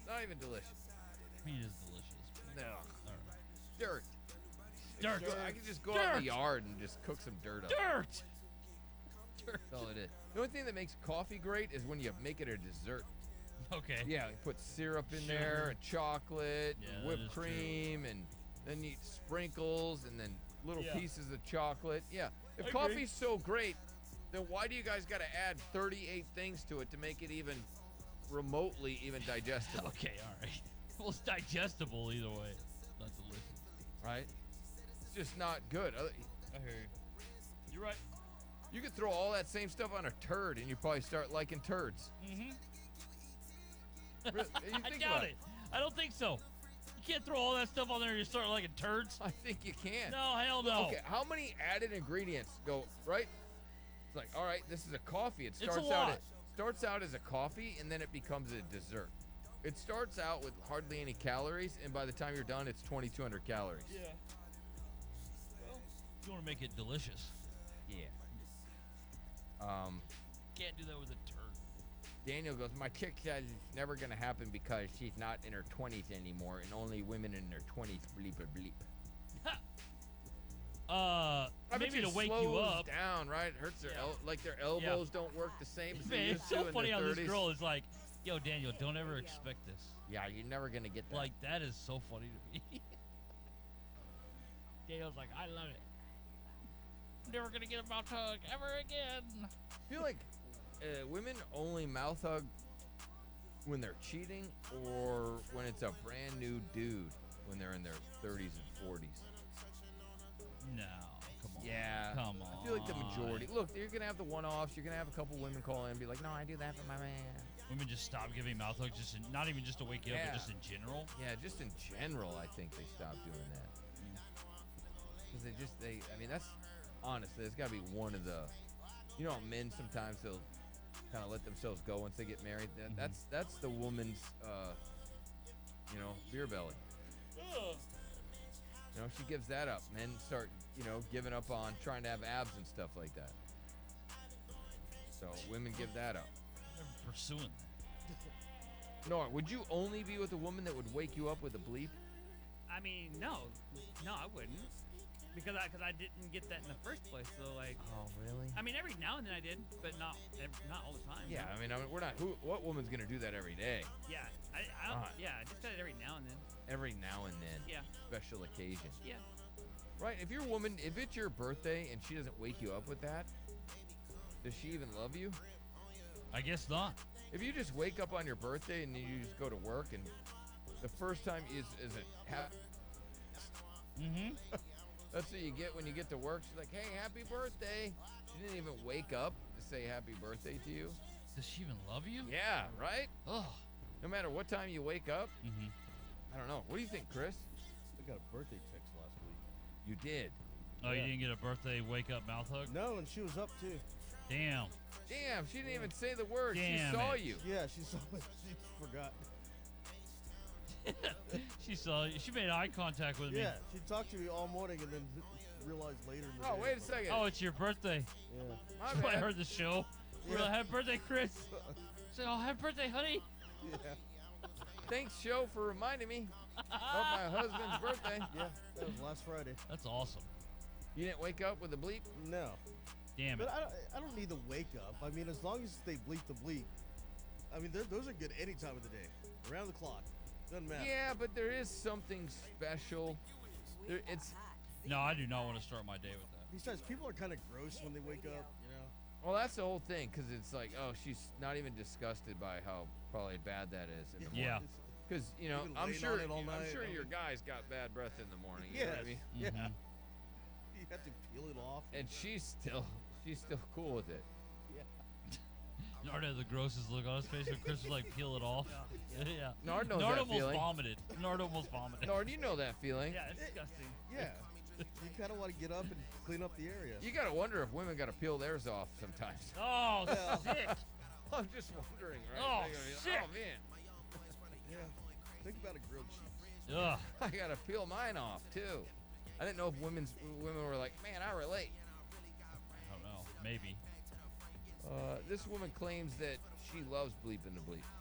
Not even delicious. I mean, it is delicious. No. All right. Dirt. Dirt. I could just go out in the yard and just cook some dirt up. Dirt. That's all it is. The only thing that makes coffee great is when you make it a dessert. Okay. Yeah, you put syrup in Sugar. there, and chocolate, Yeah, and that whipped is true. cream, and then you eat sprinkles, and then little Yeah. pieces of chocolate. Yeah. If I agree. coffee's so great, then why do you guys got to add 38 things to it to make it even remotely even digestible? Okay. All right. Well, it's digestible either way. Not delicious. Right? It's just not good. I hear you. You're right. You could throw all that same stuff on a turd, and you probably start liking turds. Mm-hmm. Really, you I think doubt about it. I don't think so. You can't throw all that stuff on there and you start liking turds. I think you can. No, hell no. Okay, how many added ingredients go right? It's like, all right, this is a coffee. It a starts lot. starts out as a coffee, and then it becomes a dessert. It starts out with hardly any calories, and by the time you're done, it's 2,200 calories. Yeah. Well, you want to make it delicious. Yeah. Can't do that with a turd. Daniel goes, my chick says it's never gonna happen because she's not in her 20s anymore, and only women in their 20s bleep or bleep. I bet Maybe you to it wake you slows up. down, right? It hurts their Yeah. like their elbows don't work the same as they Man, used it's to so in funny their how 30s. this girl is like, yo, Daniel, don't ever expect this. Yeah, you're never gonna get that. Like, that is so funny to me. Daniel's like, I love it. I'm never going to get a mouth hug ever again. I feel like women only mouth hug when they're cheating or when it's a brand new dude when they're in their 30s and 40s. No, come on. Yeah. Come on. I feel like the majority. Look, you're going to have the one-offs. You're going to have a couple women call in and be like, no, I do that for my man. Women just stop giving mouth hugs, not even just to wake you up, Yeah. but just in general. Yeah, just in general, I think they stopped doing that. Because I mean, that's, honestly, it's got to be one of the, you know, men sometimes they'll kind of let themselves go once they get married. That's the woman's, you know, beer belly. You know, she gives that up. Men start, you know, giving up on trying to have abs and stuff like that. So women give that up. Never pursuing that. Nora, would you only be with a woman that would wake you up with a bleep? I mean, no, I wouldn't, because I didn't get that in the first place. So like, Oh, really? I mean, every now and then I did, but not all the time. Yeah, I mean, we're not. What woman's gonna do that every day? Yeah, I don't. Yeah, I just did it every now and then. Every now and then. Yeah. Special occasion. Yeah. Right. If you're a woman, if it's your birthday and she doesn't wake you up with that, does she even love you? I guess not. If you just wake up on your birthday and then you just go to work and the first time is it Mm-hmm. that's what you get when you get to work. She's like, hey, happy birthday. She didn't even wake up to say happy birthday to you. Does she even love you? Yeah, right? Ugh. No matter what time you wake up. Mm-hmm. I don't know. What do you think, Chris? I got a birthday text last week. You did. Oh, Yeah. you didn't get a birthday wake-up mouth hug? No, and she was up too. Damn. Damn, she didn't even say the word. Damn She saw it. you. Yeah, she saw it. She forgot. She saw you. She made eye contact with me. Yeah, she talked to me all morning and then realized later in the Oh, day, wait a but- second. Oh, it's your birthday. Yeah. My She probably bad. heard the show. We're Yeah. like, happy birthday, Chris. Say, oh, happy birthday, honey. Yeah. Thanks, show, for reminding me of my husband's birthday. Yeah, that was last Friday. That's awesome. You didn't wake up with a bleep? No. Damn But it. I don't need to wake up. I mean, as long as they bleep the bleep. I mean, those are good any time of the day. Around the clock. Doesn't matter. Yeah, but there is something special. It's No, I do not want to start my day with that. Besides, people are kind of gross when they wake up, you know? well, that's the whole thing, because it's like, oh, she's not even disgusted by how probably bad that is in the morning. Yeah. Because you know, You've been I'm laying sure, on it all I'm night. sure your guys got bad breath in the morning. You know what I Yes. mean? Yeah. Mhm. You have to peel it off. And she's still cool with it. Yeah. Nard had the grossest look on his face when Chris was like, peel it off. Yeah. Nard knows Nard that almost feeling. vomited. Nard almost vomited. Nard, you know that feeling. Yeah, it's disgusting. Yeah. You kind of want to get up and clean up the area. You gotta wonder if women gotta peel theirs off sometimes. Oh, Yeah. sick. I'm just wondering, right? Oh, They're gonna be like, sick. oh man, Yeah. Think about a grilled cheese. Ugh. I gotta peel mine off too. I didn't know if women were like, man, I relate. I don't know. Maybe. This woman claims that she loves bleeping the bleep.